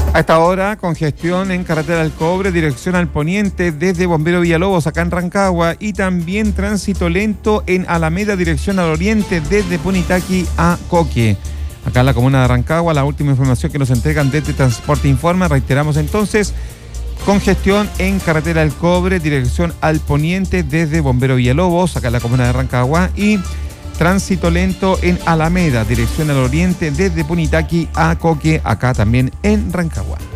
A esta hora, congestión en carretera al Cobre, dirección al poniente desde Bombero Villalobos, acá en Rancagua, y también tránsito lento en Alameda, dirección al oriente desde Punitaqui a Coque. Acá en la comuna de Rancagua, la última información que nos entregan desde Transporte Informa, reiteramos entonces, congestión en carretera al Cobre, dirección al poniente desde Bombero Villalobos, acá en la comuna de Rancagua, y tránsito lento en Alameda, dirección al oriente desde Punitaqui a Coque, acá también en Rancagua.